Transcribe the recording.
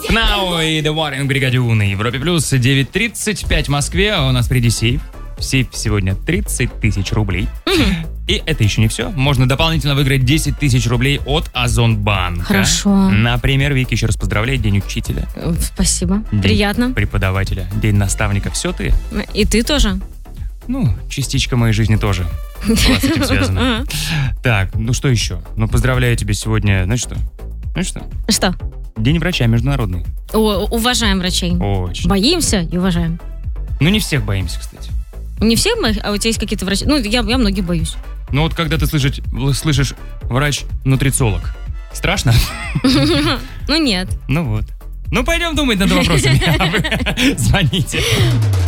Now и The Warring Brigade на Европе Плюс. 9:35 в Москве. У нас впереди сейф. Сейф сегодня 30 тысяч рублей. И это еще не все. Можно дополнительно выиграть 10 тысяч рублей от Озонбанка. Хорошо. Например, Вики, еще раз поздравляю. День учителя. Спасибо. День Приятно. преподавателя. День наставника. Все ты? И ты тоже. Ну, частичка моей жизни тоже была с этим связана. Так, ну что еще? Ну, поздравляю тебя сегодня. Знаешь что? Что? День врача международный. Уважаем врачей. Очень. Боимся и уважаем. Ну, не всех боимся, кстати. Не всех мы, а у тебя есть какие-то врачи? Ну, я многих боюсь. Ну, вот когда ты слышишь врач-нутрициолог, страшно? Ну, нет. Ну вот. Ну, пойдем думать над вопросами. Звоните.